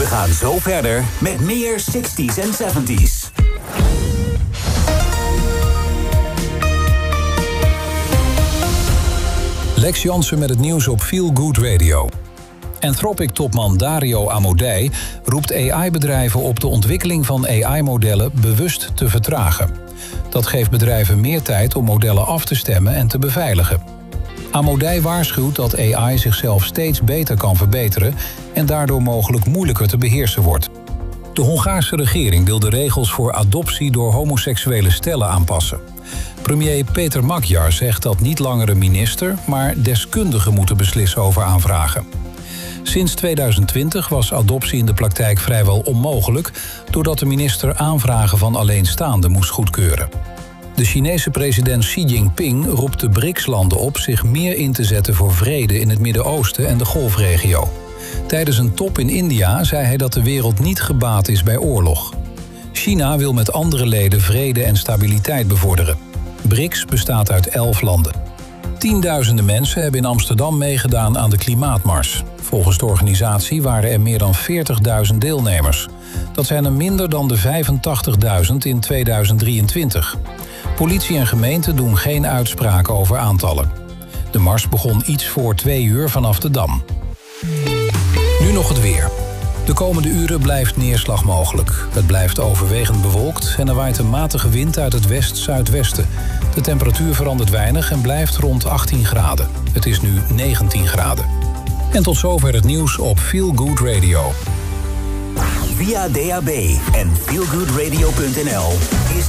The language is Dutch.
gaan zo verder met meer 60s en 70s. Lex Jansen met het nieuws op Feel Good Radio. Anthropic-topman Dario Amodei roept AI-bedrijven op de ontwikkeling van AI-modellen bewust te vertragen. Dat geeft bedrijven meer tijd om modellen af te stemmen en te beveiligen. Amodei waarschuwt dat AI zichzelf steeds beter kan verbeteren en daardoor mogelijk moeilijker te beheersen wordt. De Hongaarse regering wil de regels voor adoptie door homoseksuele stellen aanpassen. Premier Peter Magyar zegt dat niet langer een minister, maar deskundigen moeten beslissen over aanvragen. Sinds 2020 was adoptie in de praktijk vrijwel onmogelijk, doordat de minister aanvragen van alleenstaanden moest goedkeuren. De Chinese president Xi Jinping roept de BRICS-landen op zich meer in te zetten voor vrede in het Midden-Oosten en de Golfregio. Tijdens een top in India zei hij dat de wereld niet gebaat is bij oorlog. China wil met andere leden vrede en stabiliteit bevorderen. BRICS bestaat uit 11 landen. Tienduizenden mensen hebben in Amsterdam meegedaan aan de Klimaatmars. Volgens de organisatie waren er meer dan 40.000 deelnemers. Dat zijn er minder dan de 85.000 in 2023. Politie en gemeente doen geen uitspraken over aantallen. De mars begon iets voor 2 uur vanaf de Dam. Nu nog het weer. De komende uren blijft neerslag mogelijk. Het blijft overwegend bewolkt en er waait een matige wind uit het west-zuidwesten. De temperatuur verandert weinig en blijft rond 18 graden. Het is nu 19 graden. En tot zover het nieuws op Feel Good Radio. Via DAB en feelgoodradio.nl is